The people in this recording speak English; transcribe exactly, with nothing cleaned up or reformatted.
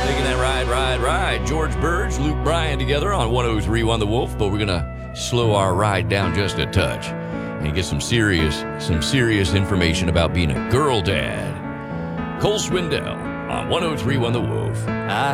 Taking that ride, ride, ride. George Burge, Luke Bryan together on one oh three one The Wolf, but we're going to slow our ride down just a touch and get some serious, some serious information about being a girl dad. Cole Swindell on one oh three one The Wolf. I